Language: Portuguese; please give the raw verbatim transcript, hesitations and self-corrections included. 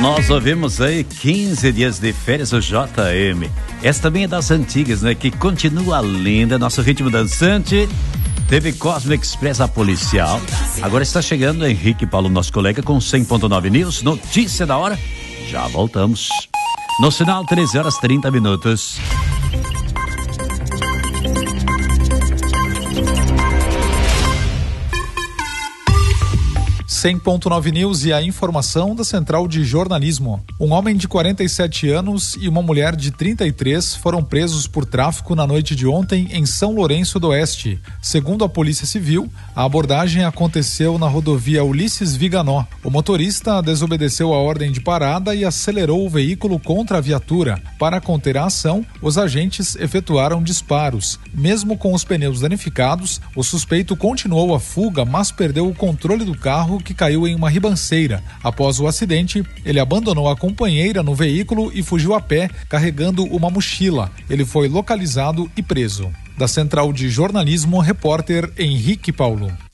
Nós ouvimos aí quinze dias de férias do J M. Essa também é das antigas, né? Que continua linda, nosso ritmo dançante. Teve Cosmo Express, a policial. Agora está chegando Henrique Paulo, nosso colega, com cem ponto nove News. Notícia da hora. Já voltamos. No sinal, treze horas e trinta minutos. cem ponto nove News e a informação da Central de Jornalismo. Um homem de quarenta e sete anos e uma mulher de trinta e três foram presos por tráfico na noite de ontem em São Lourenço do Oeste. Segundo a Polícia Civil, a abordagem aconteceu na rodovia Ulisses Viganó. O motorista desobedeceu a ordem de parada e acelerou o veículo contra a viatura. Para conter a ação, os agentes efetuaram disparos. Mesmo com os pneus danificados, o suspeito continuou a fuga, mas perdeu o controle do carro, que caiu em uma ribanceira. Após o acidente, ele abandonou a companheira no veículo e fugiu a pé, carregando uma mochila. Ele foi localizado e preso. Da Central de Jornalismo, repórter Henrique Paulo.